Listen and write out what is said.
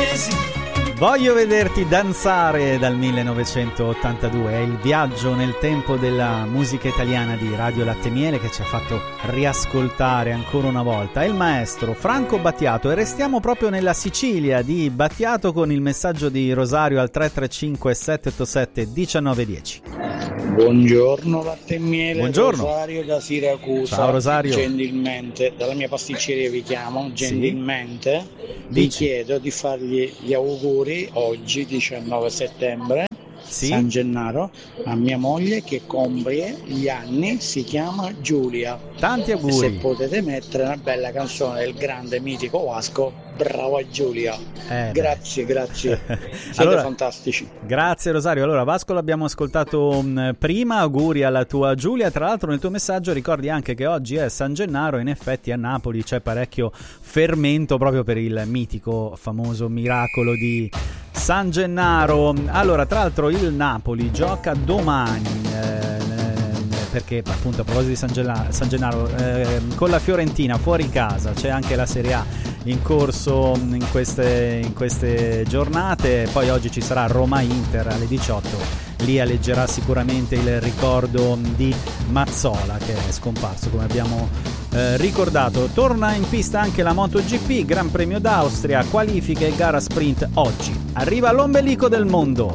Voglio vederti danzare dal 1982, è il viaggio nel tempo della musica italiana di Radio Latte Miele che ci ha fatto riascoltare ancora una volta. È il maestro Franco Battiato e restiamo proprio nella Sicilia di Battiato con il messaggio di Rosario al 335 787 1910. Buongiorno Latte Miele. Buongiorno. Rosario da Siracusa. Ciao Rosario. Gentilmente, dalla mia pasticceria vi chiamo, gentilmente vi Dici. chiedo di fargli gli auguri oggi 19 settembre, Sì? San Gennaro, a mia moglie che compie gli anni, si chiama Giulia. Tanti Se auguri. potete mettere una bella canzone del grande mitico Vasco, brava Giulia. Grazie, siete Allora, fantastici. Grazie Rosario. Allora Vasco l'abbiamo ascoltato prima, auguri alla tua Giulia. Tra l'altro nel tuo messaggio ricordi anche che oggi è San Gennaro, in effetti a Napoli c'è parecchio fermento proprio per il mitico famoso miracolo di San Gennaro. Allora tra l'altro il Napoli gioca domani perché appunto a proposito di San Gennaro con la Fiorentina fuori casa, c'è anche la Serie A in corso in queste giornate. Poi oggi ci sarà Roma-Inter alle 18, lì alleggerà sicuramente il ricordo di Mazzola che è scomparso, come abbiamo ricordato. Torna in pista anche la MotoGP, Gran Premio d'Austria, qualifiche e gara sprint oggi. Arriva l'ombelico del mondo.